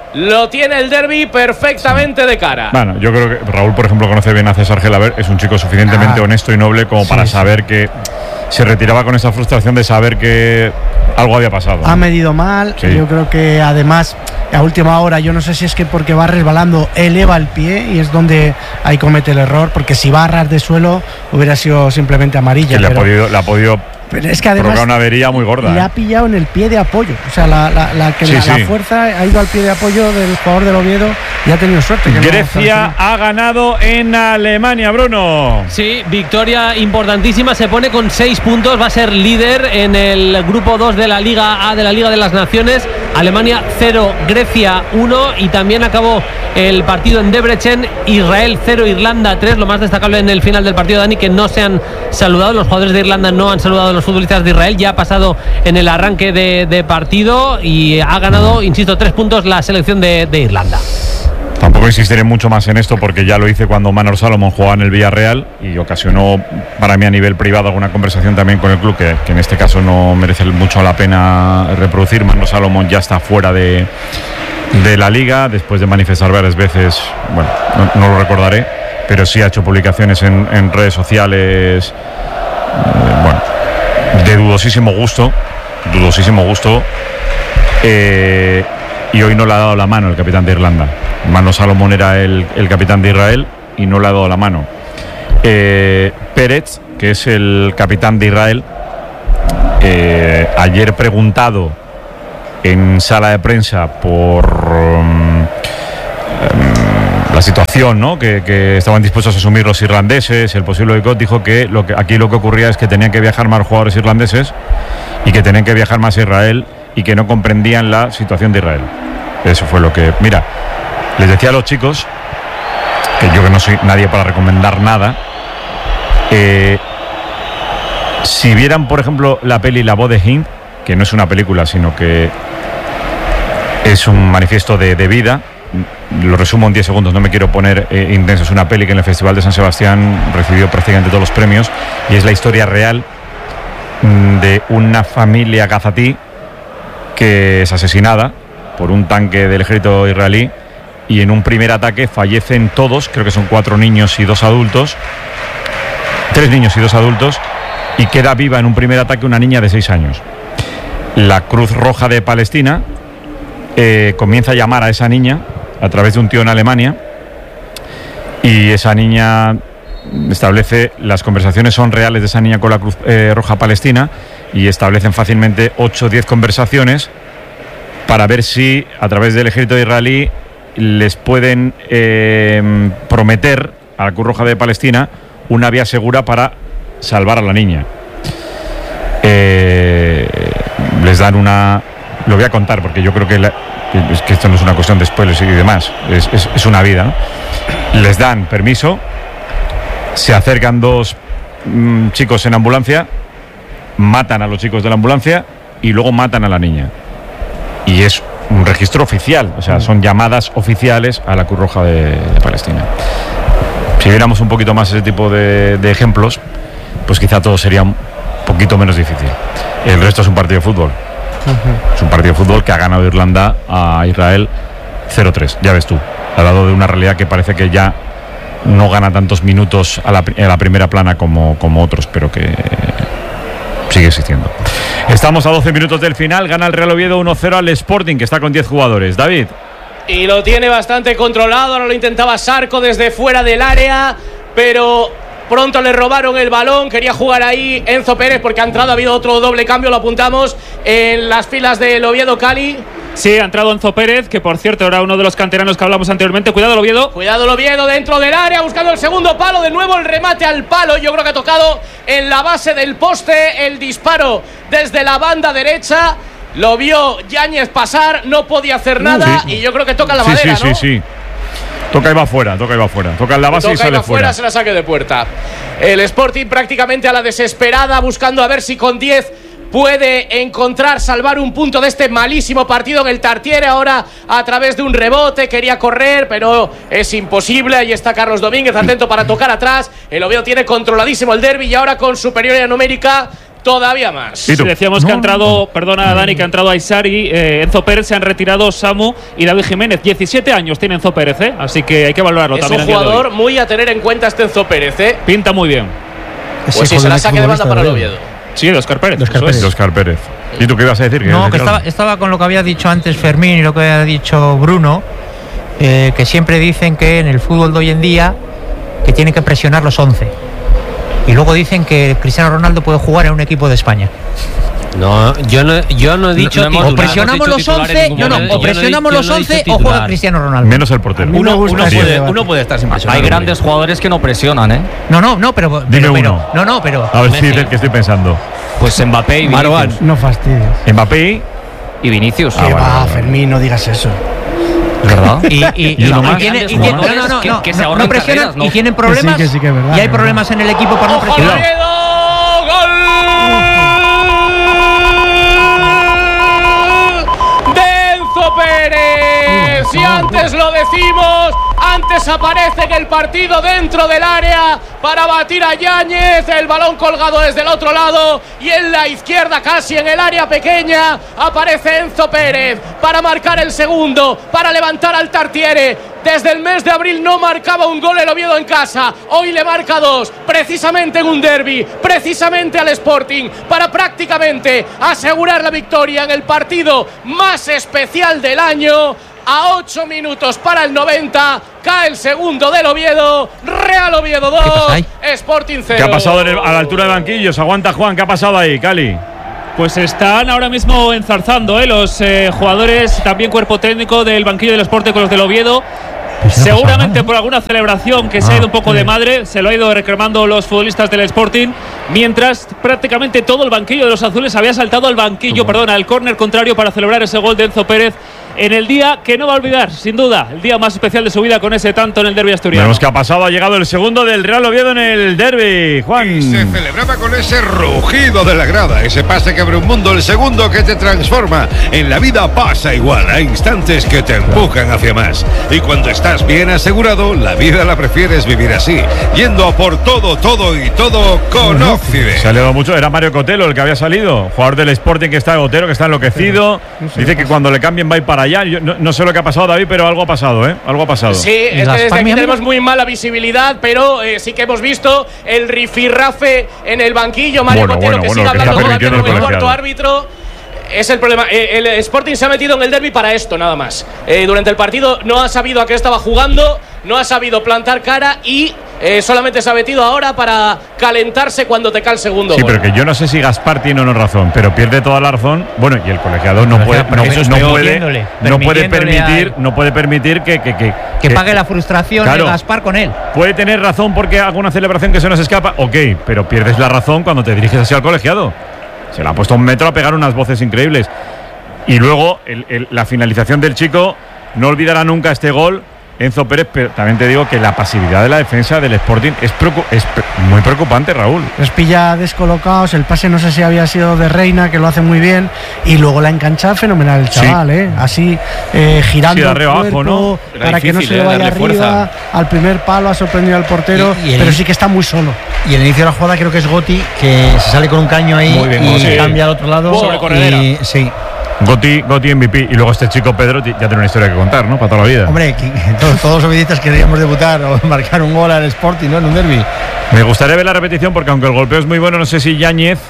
Lo tiene el derbi perfectamente de cara. Bueno, yo creo que Raúl, por ejemplo, conoce bien a César Gelabert. Es un chico suficientemente Ah. honesto y noble como Sí, para sí. saber que se retiraba con esa frustración de saber que algo había pasado. Ha medido mal. Sí. Yo creo que además, a última hora, yo no sé si es que porque va resbalando, eleva el pie y es donde ahí comete el error. Porque si va a ras de suelo, hubiera sido simplemente amarilla. que le ha pero- podido, le ha podido pero es que provocar además una avería muy gorda. le ¿eh? ha pillado en el pie de apoyo. O sea, la, la, la que Sí, la, la sí. fuerza ha ido al pie de apoyo del jugador del Oviedo y ha tenido suerte. que no- Grecia ha ganado en Alemania, Bruno. Sí, victoria importantísima. Se pone con seis puntos. Va a ser líder en el grupo dos de la Liga A de la Liga de las Naciones. Alemania cero, Grecia uno. Y también acabó el partido en Debrecen. Israel cero, Irlanda tres. Lo más destacable en el final del partido, Dani, que no se han saludado. Los jugadores de Irlanda no han saludado a los futbolistas de Israel. Ya ha pasado en el arranque de, de partido y ha ganado, insisto, tres puntos la selección de, de Irlanda. Tampoco insistiré mucho más en esto porque ya lo hice cuando Manor Salomón jugaba en el Villarreal y ocasionó para mí a nivel privado alguna conversación también con el club que, que en este caso no merece mucho la pena reproducir. Manor Salomón ya está fuera de, de la liga después de manifestar varias veces, bueno, no, no lo recordaré, pero sí ha hecho publicaciones en, en redes sociales, eh, bueno, de dudosísimo gusto, dudosísimo gusto, eh, y hoy no le ha dado la mano el capitán de Irlanda. Mano Salomón era el, el capitán de Israel y no le ha dado la mano. Eh, Pérez, que es el capitán de Israel, eh, ayer preguntado en sala de prensa por um, um, la situación, ¿no? que, que estaban dispuestos a asumir los irlandeses, el posible boicot, dijo que, lo que aquí lo que ocurría es que tenían que viajar más jugadores irlandeses y que tenían que viajar más a Israel y que no comprendían la situación de Israel. Eso fue lo que... Mira, les decía a los chicos, que yo que no soy nadie para recomendar nada, eh, si vieran, por ejemplo, la peli La voz de Hind, que no es una película, sino que es un manifiesto de, de vida, lo resumo en diez segundos, no me quiero poner eh, intenso. Es una peli que en el Festival de San Sebastián recibió prácticamente todos los premios y es la historia real de una familia gazatí que es asesinada por un tanque del ejército israelí y en un primer ataque fallecen todos, creo que son cuatro niños y dos adultos, tres niños y dos adultos, y queda viva en un primer ataque una niña de seis años. La Cruz Roja de Palestina eh, comienza a llamar a esa niña a través de un tío en Alemania y esa niña establece, las conversaciones son reales de esa niña con la Cruz eh, Roja Palestina y establecen fácilmente ocho o diez conversaciones para ver si a través del ejército israelí les pueden eh, prometer a la Cruz Roja de Palestina una vía segura para salvar a la niña. Eh, les dan una... Lo voy a contar porque yo creo que, la, es que esto no es una cuestión de spoilers y demás, es, es, es una vida, ¿no? Les dan permiso, se acercan dos mmm, chicos en ambulancia, matan a los chicos de la ambulancia y luego matan a la niña. Y es un registro oficial, o sea, son llamadas oficiales a la Cruz Roja de, de Palestina. Si viéramos un poquito más ese tipo de, de ejemplos, pues quizá todo sería un poquito menos difícil. El resto es un partido de fútbol. Uh-huh. Es un partido de fútbol que ha ganado Irlanda a Israel cero tres, ya ves tú. Ha dado de una realidad que parece que ya no gana tantos minutos a la, a la primera plana como, como otros, pero que sigue existiendo. Estamos a doce minutos del final, gana el Real Oviedo uno cero al Sporting, que está con diez jugadores. David. Y lo tiene bastante controlado, ahora lo intentaba Sarco desde fuera del área, pero pronto le robaron el balón, quería jugar ahí Enzo Pérez porque ha entrado, ha habido otro doble cambio, lo apuntamos en las filas del Oviedo. Cali. Sí, ha entrado Enzo Pérez, que por cierto era uno de los canteranos que hablamos anteriormente. Cuidado el Oviedo. Cuidado el Oviedo dentro del área, buscando el segundo palo. De nuevo el remate al palo. Yo creo que ha tocado en la base del poste. El disparo desde la banda derecha. Lo vio Yáñez pasar, no podía hacer nada. Sí. Y yo creo que toca en la sí, madera, sí, ¿no? Sí, sí, sí. Toca y va fuera, toca y va fuera. Toca en la base toca y sale y va fuera. fuera. Se la saque de puerta. El Sporting prácticamente a la desesperada, buscando a ver si con diez puede encontrar, salvar un punto de este malísimo partido en el Tartiere. Ahora a través de un rebote, quería correr, pero es imposible. Ahí está Carlos Domínguez, atento para tocar atrás. El Oviedo tiene controladísimo el derbi y ahora con superioridad numérica todavía más. Sí, decíamos no, que ha entrado, no. perdona Dani, que ha entrado Aysar y eh, Enzo Pérez, se han retirado Samu y David Jiménez. diecisiete años tiene Enzo Pérez, ¿eh? Así que hay que valorarlo es también. Es un jugador muy a tener en cuenta este Enzo Pérez, ¿eh? Pinta muy bien. Pues sí, se la saque de banda para el Oviedo. Sí, de Óscar Pérez. De Óscar Pérez. Óscar Pérez. ¿Y tú qué ibas a decir? No, que estaba, estaba con lo que había dicho antes Fermín y lo que había dicho Bruno, eh, que siempre dicen que en el fútbol de hoy en día que tienen que presionar los once. Y luego dicen que Cristiano Ronaldo puede jugar en un equipo de España. No, yo no, yo no he dicho no, no hemos, o presionamos no los once, no, no, o presionamos los once o juega Cristiano Ronaldo. Menos el portero. Uno, uno, puede, uno puede estar sin presionar. Hay grandes jugadores que no presionan, ¿eh? No, no, no, pero dime pero, uno. Pero, no, no, pero a ver si es el que estoy pensando. Pues Mbappé y Vinicius. No fastidies. Mbappé y Vinicius. Ah, va, Fermín, no digas eso. ¿Verdad? Y, y, y, no, tiene, y tiene, no, no, no, que, que se no presionan carreras, ¿no? Y tienen problemas. Que sí, que sí, que es verdad, y hay problemas en el equipo para no presionar. ¡Gol! ¡De Enzo Pérez! Y antes lo decimos, antes desaparece en el partido dentro del área para batir a Yáñez. El balón colgado desde el otro lado y en la izquierda, casi en el área pequeña, aparece Enzo Pérez para marcar el segundo, para levantar al Tartiere. Desde el mes de abril no marcaba un gol el Oviedo en casa. Hoy le marca dos, precisamente en un derbi, precisamente al Sporting, para prácticamente asegurar la victoria en el partido más especial del año. A ocho minutos para el noventa, cae el segundo del Oviedo. Real Oviedo dos, Sporting cero. ¿Qué ha pasado en el, a la altura de banquillos? Aguanta Juan, ¿qué ha pasado ahí, Cali? Pues están ahora mismo enzarzando ¿eh? los eh, jugadores, también cuerpo técnico del banquillo del Sporting con los del Oviedo. Pues no seguramente nada, ¿eh? por alguna celebración que ah, se ha ido un poco sí. de madre, se lo ha ido reclamando los futbolistas del Sporting, mientras prácticamente todo el banquillo de los azules había saltado al banquillo, perdón, al córner contrario para celebrar ese gol de Enzo Pérez en el día que no va a olvidar, sin duda, el día más especial de su vida con ese tanto en el derbi asturiano. Vemos que ha pasado, ha llegado el segundo del Real Oviedo en el derbi, Juan. Y se celebraba con ese rugido de la grada, ese pase que abre un mundo, el segundo que te transforma. En la vida pasa igual, hay instantes que te empujan hacia más. Y cuando estás bien asegurado, la vida la prefieres vivir así, yendo a por todo, todo y todo con Occident. Se ha leído mucho, era Mario Cotelo el que había salido, jugador del Sporting que está de Otero, que está enloquecido. Dice que cuando le cambien va a ir para allá. Yo no, no sé lo que ha pasado, David, pero algo ha pasado, ¿eh? Algo ha pasado. Sí, es que desde aquí tenemos muy mala visibilidad, pero eh, sí que hemos visto el rifirrafe en el banquillo. Mario bueno, Cotelo, bueno, que bueno, sigue que hablando con el, el cuarto árbitro. Es el problema. El Sporting se ha metido en el derbi para esto, nada más. Eh, durante el partido no ha sabido a qué estaba jugando, no ha sabido plantar cara y eh, solamente se ha metido ahora para calentarse cuando te cae el segundo sí, gol. Pero que yo no sé si Gaspar tiene o no razón, pero pierde toda la razón. Bueno, y el colegiado no puede, no, no puede, no puede permitir, no puede permitir que que, que, que, que pague la frustración claro, de Gaspar con él. Puede tener razón porque haga una celebración que se nos escapa, ok, pero pierdes la razón cuando te diriges hacia el colegiado. Se le ha puesto un metro a pegar unas voces increíbles. Y luego el, el, la finalización del chico, no olvidará nunca este gol, Enzo Pérez, pero también te digo que la pasividad de la defensa del Sporting es, preocup es pre muy preocupante, Raúl. Les pilla descolocados, el pase no sé si había sido de Reina, que lo hace muy bien, y luego la enganchada fenomenal el chaval, sí. ¿eh? Así eh, girando sí, el cuerpo, abajo, ¿no? Para que no se le vaya arriba, fuerza. Al primer palo ha sorprendido al portero, y, y el, pero sí que está muy solo. Y el inicio de la jugada creo que es Gotti, que se sale con un caño ahí muy bien, y sí. cambia al otro lado. Sobre corredera. Y, sí. Gotti, Gotti M V P. Y luego este chico Pedro ya tiene una historia que contar, ¿no? Para toda la vida. Hombre, que, todos, todos los obedistas queríamos debutar o marcar un gol al Sporting, ¿no? En un derbi. Me gustaría ver la repetición porque aunque el golpeo es muy bueno, no sé si Yáñez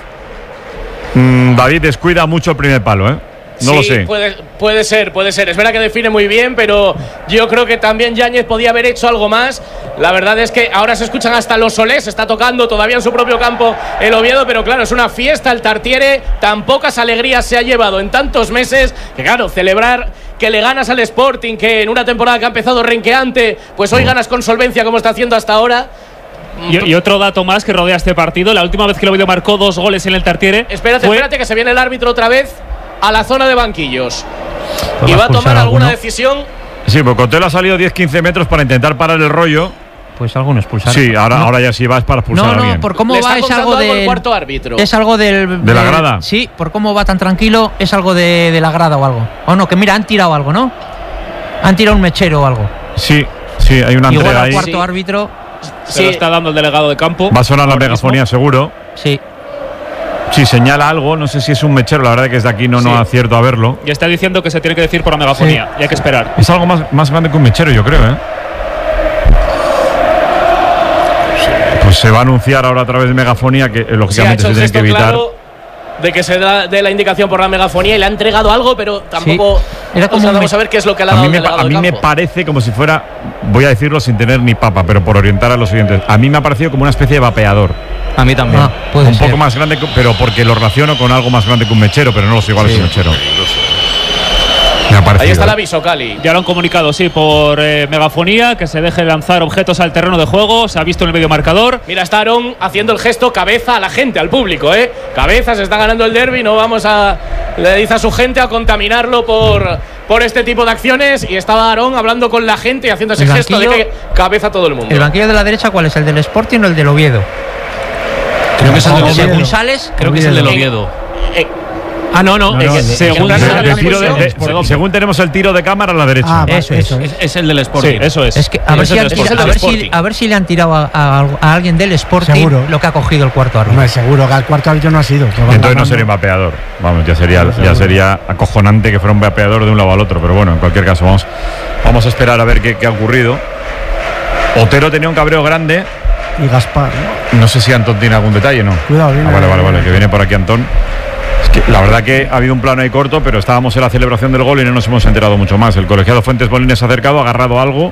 mmm, David descuida mucho el primer palo, ¿eh? No sí, lo sé. Puede, puede ser, puede ser. Es verdad que define muy bien, pero yo creo que también Yáñez podía haber hecho algo más. La verdad es que ahora se escuchan hasta los Solés, está tocando todavía en su propio campo el Oviedo, pero claro, es una fiesta el Tartiere. Tan pocas alegrías se ha llevado en tantos meses que, claro, celebrar que le ganas al Sporting, que en una temporada que ha empezado renqueante, pues hoy ganas con solvencia como está haciendo hasta ahora. Y, y otro dato más que rodea este partido: la última vez que el Oviedo marcó dos goles en el Tartiere. Espérate, fue... espérate, que se viene el árbitro otra vez a la zona de banquillos y va a tomar alguna alguno? decisión. Sí, porque Cotelo ha salido diez quince metros para intentar parar el rollo. Pues alguno expulsar. Sí, ahora, no. ahora ya sí vas para expulsar no, a alguien. No, por cómo Le va es algo del cuarto árbitro. Es algo del de la grada. Del, sí, por cómo va tan tranquilo es algo de, de la grada o algo. O no, que mira, han tirado algo, ¿no? Han tirado un mechero o algo. Sí, sí, hay una Igual entrega ahí. Igual cuarto sí. árbitro. Se sí. lo está dando el delegado de campo. Va a sonar la megafonía seguro. Sí. Sí, señala algo, no sé si es un mechero, la verdad es que desde aquí no, sí. no acierto a verlo. Y está diciendo que se tiene que decir por la megafonía, sí. y hay que esperar. Es algo más, más grande que un mechero, yo creo, ¿eh? Pues se va a anunciar ahora a través de megafonía que eh, lógicamente sí, se tiene que evitar. Claro de que se da de la indicación por la megafonía y le ha entregado algo, pero tampoco sí. Era como vamos a ver qué es lo que le ha dado. A mí, me, a mí me parece como si fuera, voy a decirlo sin tener ni papa, pero por orientar a los siguientes. A mí me ha parecido como una especie de vapeador. A mí también. Ah, un ser. poco más grande, pero porque lo relaciono con algo más grande que un mechero, pero no lo sé, igual sí. es un mechero. Me ha parecido. Ahí está el aviso, Cali. Ya lo han comunicado, sí, por eh, megafonía, que se deje lanzar objetos al terreno de juego. Se ha visto en el medio marcador. Mira, está Aarón haciendo el gesto cabeza a la gente, al público, ¿eh? Cabeza, se está ganando el derbi, no vamos a, le dice a su gente, a contaminarlo por, por este tipo de acciones. Y estaba Aarón hablando con la gente y haciendo ese gesto de que cabeza a todo el mundo. ¿El banquillo de la derecha cuál es? ¿El del Sporting o el del Oviedo? Creo que es el del Oviedo. Según sales, creo que es el del Oviedo. Eh, Ah, no, no. No, no, es, de- según, de- la de tiro de- de- Sporting. según tenemos el tiro de cámara a la derecha. Ah, Eso es. eso es. Es, es el del Sporting. Sí, eso es. Es que a ver, Ese si, es a, del Sporting. a ver si, Sporting. a ver si le han tirado a, a- a alguien del Sporting Seguro. lo que ha cogido el cuarto árbitro. Hombre, seguro que al cuarto árbitro no ha sido. que van Entonces no ganando. sería un vapeador. Vamos, ya sería, No, ya seguro. sería acojonante que fuera un vapeador de un lado al otro. Pero bueno, en cualquier caso, vamos, vamos a esperar a ver qué, qué ha ocurrido. Otero tenía un cabreo grande. Y Gaspar, ¿no? No sé si Antón tiene algún detalle, ¿no? Cuidado, viene- Ah, vale, vale, vale, que viene por aquí Antón. Es que la verdad que ha habido un plano ahí corto, pero estábamos en la celebración del gol y no nos hemos enterado mucho más. El colegiado Fuentes Molines se ha acercado, ha agarrado algo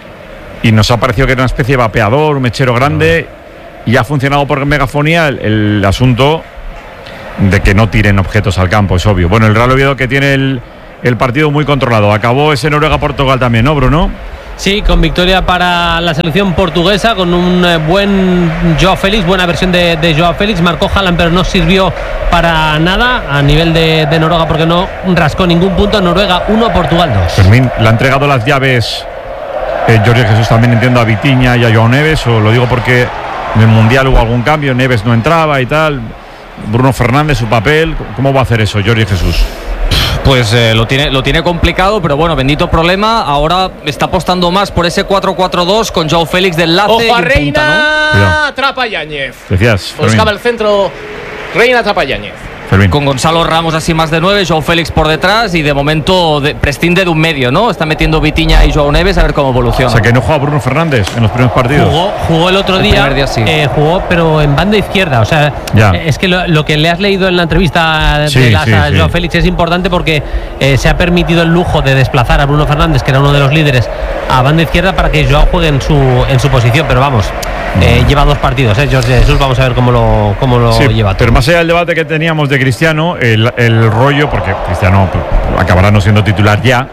y nos ha parecido que era una especie de vapeador, un mechero grande, y ha funcionado por megafonía el, el asunto de que no tiren objetos al campo, es obvio. Bueno, el Real Oviedo que tiene el, el partido muy controlado. Acabó ese Noruega-Portugal también, ¿no, Bruno? Sí, con victoria para la selección portuguesa, con un eh, buen Joao Félix, buena versión de, de Joao Félix. Marcó Haaland, pero no sirvió para nada a nivel de, de Noruega, porque no rascó ningún punto. Noruega uno, Portugal dos. Fermín, le ha entregado las llaves eh, Jorge Jesús también, entiendo, a Vitinha y a Joao Neves, o lo digo porque en el Mundial hubo algún cambio, Neves no entraba y tal. Bruno Fernández, su papel, ¿cómo va a hacer eso Jorge Jesús? Pues eh, lo, tiene, lo tiene complicado, pero bueno, bendito problema. Ahora está apostando más por ese cuatro cuatro dos con Joao Félix del enlace. Ojo y a un Reina, punta, ¿no? Cuidado. atrapa Yáñez. Decías, Fermín. Buscaba el centro, Reina atrapa Yáñez. Fermín. Con Gonzalo Ramos así más de nueve, Joao Félix por detrás y de momento de, prescinde de un medio, ¿no? Está metiendo Vitinha y Joao Neves a ver cómo O evoluciona. sea, que no juega Bruno Fernández en los primeros partidos. Jugó, jugó el otro El día, primer día sí. eh, jugó, pero en banda izquierda. O sea, Ya. eh, es que lo, lo que le has leído en la entrevista de Sí, las sí, a sí. Joao Félix es importante, porque eh, se ha permitido el lujo de desplazar a Bruno Fernández, que era uno de los líderes, a banda izquierda para que Joao juegue en su, en su posición. Pero vamos, eh, lleva dos partidos, ¿eh? Jorge Jesús, vamos a ver cómo lo, cómo lo Sí, lleva. pero más allá del debate que teníamos de Cristiano, el, el rollo, porque Cristiano pues, acabará no siendo titular ya,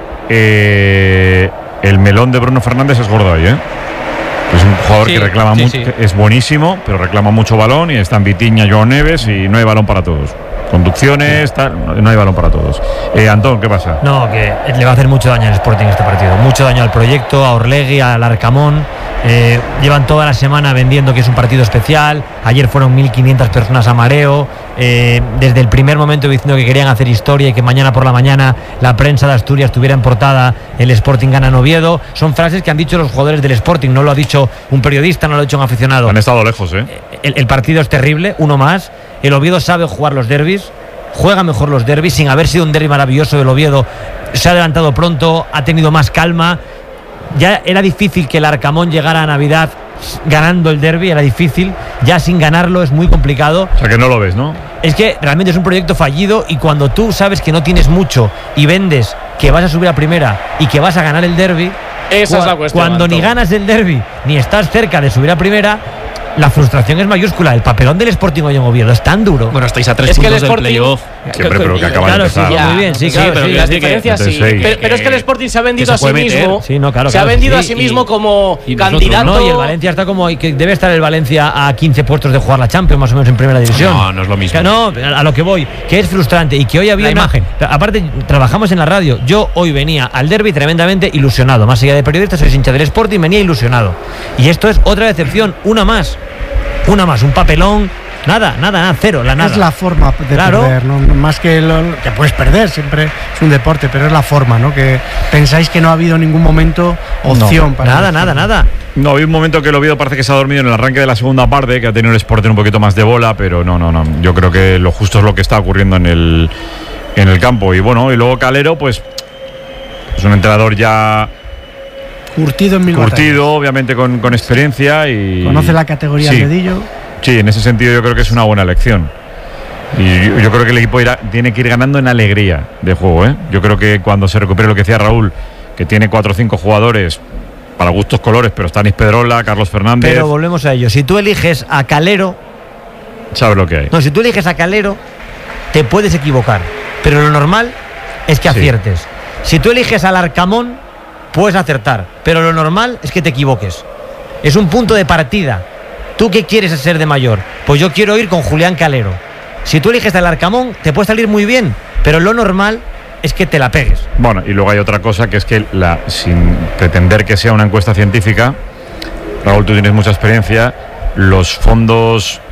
eh, el melón de Bruno Fernández es gordo ahí, ¿eh? Es un jugador Sí, que reclama sí, mucho, sí. es buenísimo, pero reclama mucho balón y está en Vitinha, Joao Neves y no hay balón para todos. Conducciones, tal, no, no hay balón para todos. Eh, Antón, ¿qué pasa? No, que le va a hacer mucho daño al Sporting este partido. Mucho daño al proyecto, a Orlegui, al Arcamón. Eh, llevan toda la semana vendiendo que es un partido especial. Ayer fueron mil quinientas personas a mareo. Eh, desde el primer momento diciendo que querían hacer historia y que mañana por la mañana la prensa de Asturias tuviera en portada el Sporting gana en Oviedo. Son frases que han dicho los jugadores del Sporting. No lo ha dicho un periodista, no lo ha dicho un aficionado. Han estado lejos, ¿eh? El, el partido es terrible, uno más. El Oviedo sabe jugar los derbis, juega mejor los derbis, sin haber sido un derbi maravilloso del Oviedo. Se ha adelantado pronto, ha tenido más calma. Ya era difícil que el Arcamón llegara a Navidad ganando el derbi, era difícil. Ya sin ganarlo es muy complicado. O sea, que no lo ves, ¿no? Es que realmente es un proyecto fallido, y cuando tú sabes que no tienes mucho y vendes que vas a subir a primera y que vas a ganar el derbi, Esa es la cuestión, cuando Antón. ni ganas el derbi ni estás cerca de subir a primera, la frustración es mayúscula. El papelón del Sporting hoy en Oviedo es tan duro. Bueno, estáis a tres Es que puntos el del Sporting- playoff. Siempre, pero que acaba de Claro, sí, empezar. ya, muy bien, sí, Sí, claro, pero sí. quiero Las decir que- diferencias sí. entonces, sí. Pero, pero es que el Sporting se ha vendido que a se sí puede meter. mismo. Sí, no, claro, se ha claro, vendido sí, a sí y- mismo como y nosotros, candidato. No, y el Valencia está como que debe estar el Valencia a quince puestos de jugar la Champions, más o menos en primera división. No, no es lo mismo. Que no, a lo que voy, que es frustrante y que hoy había La una- imagen. Aparte, trabajamos en la radio. Yo hoy venía al derbi tremendamente ilusionado. Más allá de periodista, soy hincha del Sporting, venía ilusionado. Y esto es otra decepción, una más. Una más, un papelón. Nada, nada, nada, cero, la nada. Es la forma de Claro. perder, ¿no? Más que lo que puedes perder, siempre es un deporte, pero es la forma, ¿no? Que pensáis que no ha habido en ningún momento opción No, para nada, el nada, Sporting. nada. No, había un momento que el Oviedo parece que se ha dormido en el arranque de la segunda parte, que ha tenido el Sporting un poquito más de bola, pero no, no, no. Yo creo que lo justo es lo que está ocurriendo en el, en el campo. Y bueno, y luego Calero, pues es un entrenador ya Curtido en mil curtido, obviamente con, con experiencia y Conoce la categoría Sí. al dedillo. Sí, en ese sentido yo creo que es una buena elección. Y yo, yo creo que el equipo irá- tiene que ir ganando en alegría de juego, ¿eh? Yo creo que cuando se recupere lo que decía Raúl, que tiene cuatro o cinco jugadores para gustos colores, pero está Anis Pedrola, Carlos Fernández, Pero volvemos a ello. Si tú eliges a Calero, sabe lo que hay. no, si tú eliges a Calero, te puedes equivocar. Pero lo normal es que Sí. aciertes. Si tú eliges al Arcamón, puedes acertar. Pero lo normal es que te equivoques. Es un punto de partida. ¿Tú qué quieres ser de mayor? Pues yo quiero ir con Julián Calero. Si tú eliges al Arcamón, te puede salir muy bien. Pero lo normal es que te la pegues. Bueno, y luego hay otra cosa que es que la, sin pretender que sea una encuesta científica, Raúl, tú tienes mucha experiencia, los fondos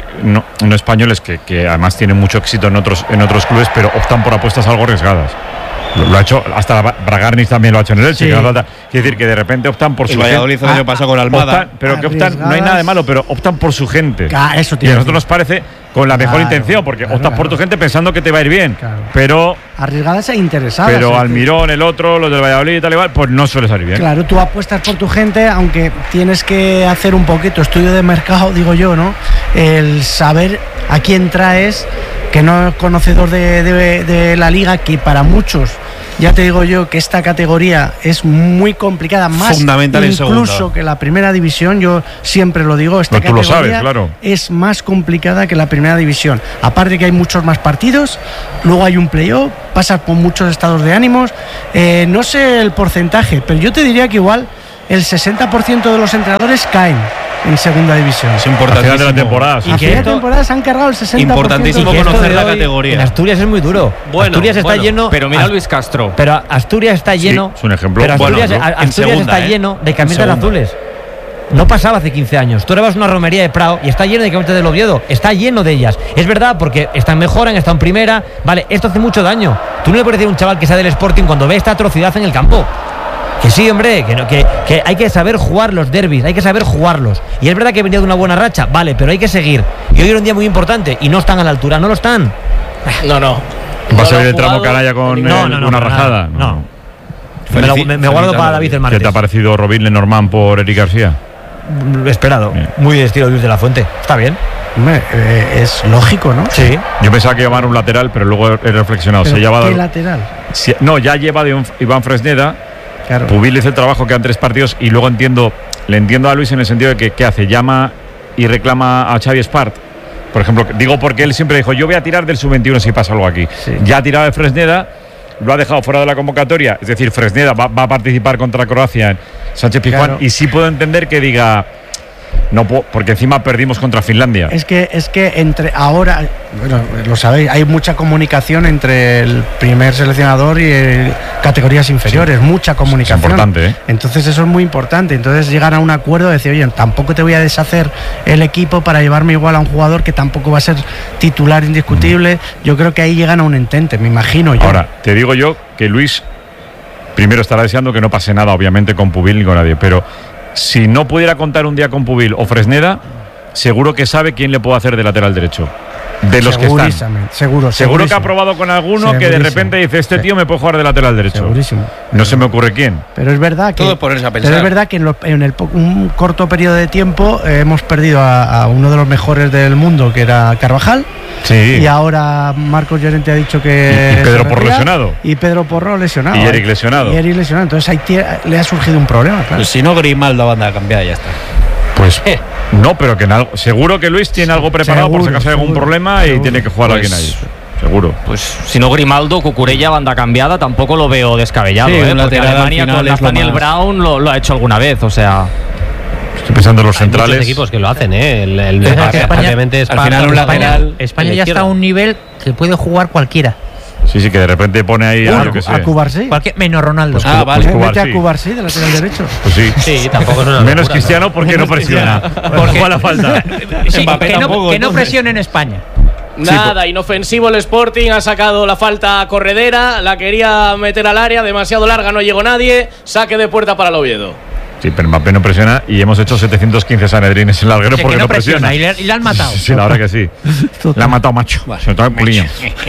no, no españoles que, que además tienen mucho éxito en otros, en otros clubes, pero optan por apuestas algo arriesgadas. Lo, lo ha hecho, hasta Bragarnis también lo ha hecho en el Elche. Sí. Quiere decir que de repente optan por el su Valladolid gente. el año pasado con Almada. Optan, pero que optan, no hay nada de malo, pero optan por su gente. Ah, eso y a nosotros nos parece con la mejor Claro, intención, porque claro, optas por claro. tu gente pensando que te va a ir bien. Claro. Pero, Arriesgadas e interesadas. pero es que- Almirón, el otro, los del Valladolid y tal igual, pues no suele salir bien. Claro, tú apuestas por tu gente, aunque tienes que hacer un poquito estudio de mercado, digo yo, ¿no? El saber a quién traes, que no es conocedor de, de- de la liga, que para muchos, ya te digo yo, que esta categoría es muy complicada, más Fundamental en incluso segunda. que la primera división, yo siempre lo digo, esta Pero tú lo categoría sabes, claro. es más complicada que la primera división. Aparte que hay muchos más partidos, luego hay un playoff, pasas por muchos estados de ánimos. Eh, no sé el porcentaje, pero yo te diría que igual el sesenta por ciento de los entrenadores caen en segunda división. Es Al final de la importantísimo. temporada. sí. A que final de esto- temporada se han cargado el sesenta por ciento. Importantísimo Y que esto conocer de la hoy categoría. En Asturias es muy duro. Bueno, Asturias está bueno, lleno. pero mira a Ast- Luis Castro. Pero Asturias está lleno. es un ejemplo. Pero Asturias, Bueno, a- en Asturias segunda, está ¿eh? lleno de En camisetas segunda. azules. No pasaba hace quince años. Tú vas a una romería de Prado y está lleno de camisetas del Oviedo. Está lleno de ellas. Es verdad, porque están mejoran, están primera. Vale, esto hace mucho daño. Tú no le puedes decir a un chaval que sea del Sporting cuando ve esta atrocidad en el campo. Que sí, hombre, que, no, que, que hay que saber jugar los derbis, hay que saber jugarlos. Y es verdad que venía de una buena racha, vale, pero hay que seguir. Y hoy era un día muy importante y no están a la altura, no lo están. No, no. ¿Va a No salir lo el tramo jugado, canalla con No, eh, no, no, una para rajada? nada, no. Me, lo- me- me guardo para David el ¿Qué martes. te ha parecido Robin Lenormand por Eric García? Esperado. Bien. Muy de estilo Luis de la Fuente. Está bien. Hombre, eh, es lógico, ¿no? Sí. Yo pensaba que iba a llevar un lateral, pero luego he reflexionado. Pero Se ha llevado, ¿qué lateral? si- no, ya lleva de un- Iván Fresneda. Claro. Pubil hizo el trabajo, quedan tres partidos y luego entiendo, le entiendo a Luis en el sentido de que ¿qué hace? Llama y reclama a Xavi Espart. Por ejemplo, digo porque él siempre dijo, yo voy a tirar del sub veintiuno si pasa algo aquí. Sí. Ya ha tirado de Fresneda, lo ha dejado fuera de la convocatoria. Es decir, Fresneda va, va a participar contra Croacia en Sánchez Pizjuán. Claro. Y sí puedo entender que diga, no puedo, porque encima perdimos contra Finlandia. Es que, es que entre ahora, bueno, lo sabéis, hay mucha comunicación entre el primer seleccionador y el- categorías inferiores, mucha comunicación. Es importante, ¿eh? Entonces eso es muy importante. Entonces llegar a un acuerdo de decir, oye, tampoco te voy a deshacer el equipo para llevarme igual a un jugador que tampoco va a ser titular indiscutible. Yo creo que ahí llegan a un entente, me imagino yo. Ahora, te digo yo que Luis primero estará deseando que no pase nada, obviamente, con Pubil ni con nadie, pero si no pudiera contar un día con Pubil o Fresneda, seguro que sabe quién le puede hacer de lateral derecho. De los que están. Segurísimamente, seguro, Seguro que segurísimo. ha probado con alguno que de Segurísimo. repente dice, este Sí. tío me puede jugar de lateral derecho. Segurísimo. No se me ocurre quién. Pero es verdad que Todo es ponerse a pero pensar. es verdad que en, lo- en el po- un corto periodo de tiempo eh, hemos perdido a, a uno de los mejores del mundo, que era Carvajal, Sí. y ahora Marcos Llorente ha dicho que Y- y se Pedro Porro retira, lesionado. y Pedro Porro lesionado Y Eric ¿eh? lesionado. y Eric lesionado. Entonces ahí tie- le ha surgido un problema, claro. Pues si no, Grimaldo banda a cambiar, ya está. Pues no, pero que en algo, seguro que Luis tiene algo preparado por si Seguro, acaso hay algún seguro, problema y seguro. tiene que jugar Pues- alguien ahí. Seguro. Pues si no Grimaldo, Cucurella, banda cambiada, tampoco lo veo descabellado. Sí, ¿eh? un Porque lateral al Alemania final con es lo Nathaniel más- Brown lo, lo ha hecho alguna vez, o sea. Estoy pensando en los Hay muchos centrales. equipos que lo hacen, ¿eh? El, el, Es el- que España- obviamente es al para- final un España- lateral- España en la ya está izquierda. a un nivel que puede jugar cualquiera. Sí, sí, que de repente pone ahí a, yo que sé. A Cubarsí. Cualquier, menos Ronaldo. Pues Ah, Cu- vale. pues Mete Cubarsí. a Cubarsí de lateral derecho. Pues sí. Sí, tampoco es una Menos locura, Cristiano porque no presiona. Porque juega la falta. Sí, Mbappé que, no, tampoco, que no entonces. presione en España. Nada, inofensivo el Sporting, ha sacado la falta corredera, la quería meter al área, demasiado larga, no llegó nadie, saque de puerta para el Oviedo. Sí, pero Mbappé no presiona y hemos hecho setecientos quince sanedrines en el larguero Que porque no no presiona. presiona y le, y le han matado. Sí, la verdad que sí. Le ha matado macho. Sobre todo el Puliño.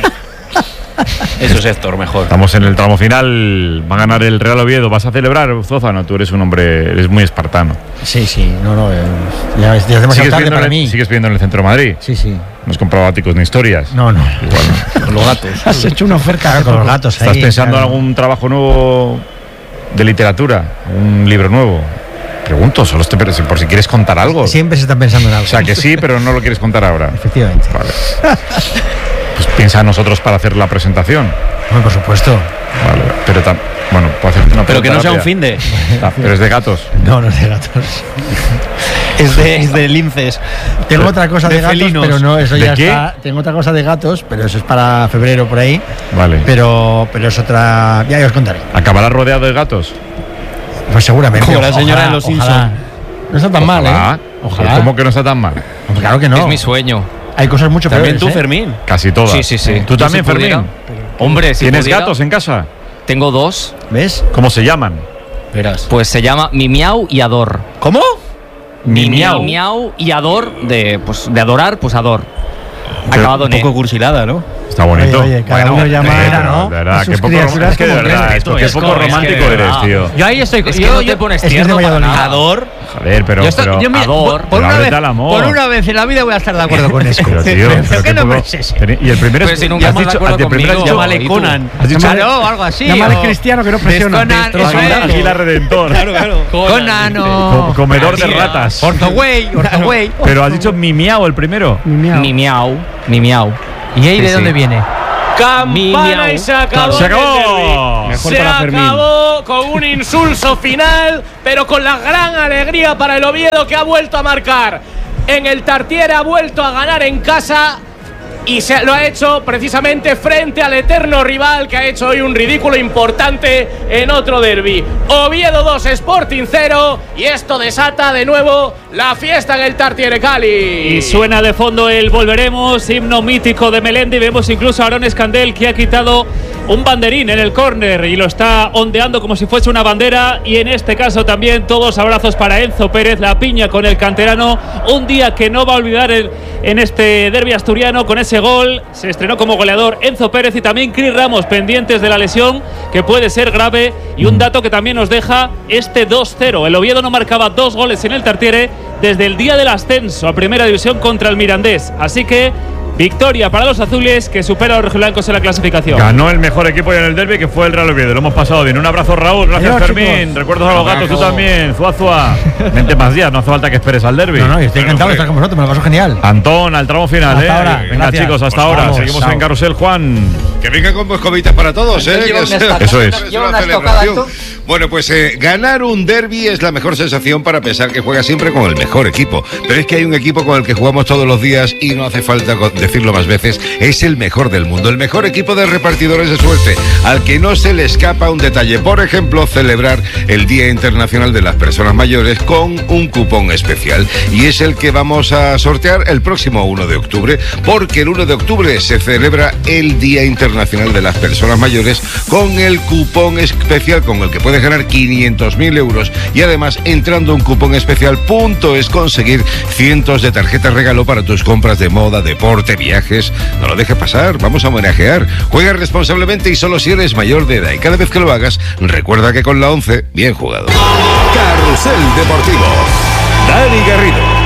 Eso es Héctor, mejor. Estamos en el tramo final. Va a ganar el Real Oviedo. ¿Vas a celebrar, Zózano? Tú eres un hombre, eres muy espartano. Sí, sí, no, no. eh, ya, es- ya es demasiado ¿Sigues tarde viendo, para en el, mí. ¿Sigues viendo en el centro de Madrid? Sí, sí. No has comprado áticos ni historias. No, no. Igual. Con los gatos. Has hecho una oferta Claro, con los gatos ¿Estás ahí, pensando claro. en algún trabajo nuevo de literatura? ¿Un libro nuevo? Pregunto, solo estoy, pero si- por si quieres contar algo. Siempre se están pensando en algo. O sea, que sí, pero no lo quieres contar ahora. Efectivamente. Vale. Pues piensa en nosotros para hacer la presentación. Bueno, por supuesto. Vale, pero tam- bueno, puedo hacer una Pero que no pregunta sea un rápida. fin de. Ah, pero es de gatos. No, no es de gatos. Es de, es de linces. Tengo otra cosa de, de gatos, felinos. pero no, eso ¿De ya qué? está. Tengo otra cosa de gatos, pero eso es para febrero por ahí. Vale. Pero, pero es otra. Ya os contaré. ¿Acabará rodeado de gatos? Pues seguramente. Como la señora de los ojalá. Simpson. No está tan mal, Ojalá. ¿eh? Ojalá. ¿Cómo que no está tan mal? Pues claro que no. Es mi sueño. Hay cosas mucho También peores, tú, ¿eh? Fermín. Casi todas. Sí, sí, sí. ¿Tú Yo también, si pudiera- Fermín? Hombre, si ¿Tienes pudiera- gatos en casa? Tengo dos. ¿Ves? ¿Cómo se llaman? Verás. Pues se llama Mimiau y Ador. ¿Cómo? Mimiau. Mimiau y Ador, de, pues, de adorar, pues Ador. Acabado en Un E. poco cursilada, ¿no? Está bonito. Oye, oye, cada uno llama, eh, ¿no? De verdad, a qué sus poco, criaturas es que de como verdad, quieren. esto, qué Es poco que- es que romántico de eres, verdad. tío. Yo ahí estoy. Es que yo, no yo- te pones es que es de tierno para Valladolid. nada. Ador. Joder, pero, yo estoy- pero yo mira, Ador. por, por Pero una ábrete vez, al amor. por una vez en la vida voy a estar de acuerdo con eso. Pero, tío, Pero pero ¿qué qué nombre poco- es ese? Y el primero Pues es si nunca has estás de dicho, acuerdo el primero has conmigo, dicho- Llámale ¿y tú? Conan. has dicho Claro, algo así. Llámale o- cristiano que no presiona. Conan, eso Águila, es. Águila Redentor. Claro, claro. Conan Co- o... comedor de García. ratas. Ortogüey, Ortogüey. Pero has dicho Mimiao el primero. Miau. Mimiau. Mimiau. ¿Y ahí de Sí, dónde sí. viene? Campana y se acabó. Se en el acabó. derbi. Mejor Se para Fermín. acabó con un insulso final, pero con la gran alegría para el Oviedo, que ha vuelto a marcar en el Tartiere, ha vuelto a ganar en casa y se lo ha hecho precisamente frente al eterno rival, que ha hecho hoy un ridículo importante en otro derbi. Oviedo dos, Sporting cero, y esto desata de nuevo la fiesta en el Tartiere Cali. Y suena de fondo el Volveremos, himno mítico de Melendi. Vemos incluso a Aaron Escandel, que ha quitado un banderín en el córner y lo está ondeando como si fuese una bandera. Y en este caso también todos abrazos para Enzo Pérez, la piña con el canterano. Un día que no va a olvidar el- en este derbi asturiano. Con ese gol se estrenó como goleador Enzo Pérez y también Cris Ramos, pendientes de la lesión que puede ser grave. Y un dato que también nos deja este dos cero. El Oviedo no marcaba dos goles en el Tartiere desde el día del ascenso a Primera División contra el Mirandés. Así que victoria para los azules, que supera a los rojiblancos en la clasificación. Ganó el mejor equipo en el derbi, que fue el Real Oviedo. Lo hemos pasado bien. Un abrazo, Raúl. Gracias, Adiós, Fermín. chicos. Recuerdos a los gatos, tú Abrazo. también. Zuazua. Vente más días, no hace falta que esperes al derbi. No, no, yo estoy encantado de hombre. estar con vosotros, me lo paso genial. Antón, al tramo final, Hasta ¿eh? ahora. Venga, Gracias. chicos, hasta Pues ahora. vamos, Seguimos chao. en Carrusel, Juan. Que venga con moscovitas para todos, ¿eh? Lleva Que una sea- estocada. Eso es. Lleva una una estocada, celebración. ¿tú? Bueno, pues eh, ganar un derbi es la mejor sensación para pensar que juega siempre con el mejor equipo. Pero es que hay un equipo con el que jugamos todos los días y no hace falta co- decirlo más veces, es el mejor del mundo, el mejor equipo de repartidores de suerte, al que no se le escapa un detalle. Por ejemplo, celebrar el Día Internacional de las Personas Mayores con un cupón especial. Y es el que vamos a sortear el próximo uno de octubre, porque el uno de octubre se celebra el Día Internacional de las Personas Mayores con el cupón especial con el que puedes ganar quinientos mil euros y además entrando a un cupón especial punto es conseguir cientos de tarjetas regalo para tus compras de moda, deporte, viajes. No lo dejes pasar, vamos a homenajear. Juega responsablemente y solo si eres mayor de edad, y cada vez que lo hagas recuerda que con la once, bien jugado. Carrusel Deportivo. Dani Garrido.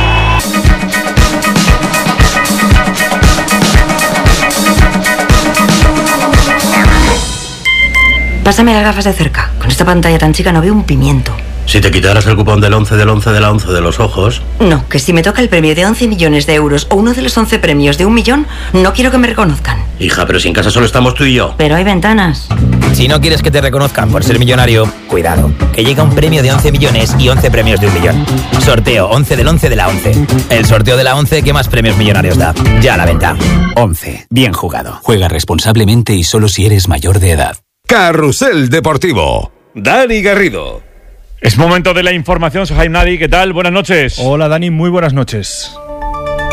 Pásame las gafas de cerca. Con esta pantalla tan chica no veo un pimiento. Si te quitaras el cupón del once del once de la once de los ojos. No, que si me toca el premio de once millones de euros o uno de los once premios de un millón, no quiero que me reconozcan. Hija, pero si en casa solo estamos tú y yo. Pero hay ventanas. Si no quieres que te reconozcan por ser millonario, cuidado, que llega un premio de once millones y once premios de un millón. Sorteo once del once de la once. El sorteo de la once que más premios millonarios da. Ya a la venta. once. Bien jugado. Juega responsablemente y solo si eres mayor de edad. Carrusel Deportivo. Dani Garrido. Es momento de la información. Soy Jaime Nadi. ¿Qué tal? Buenas noches. Hola Dani, muy buenas noches.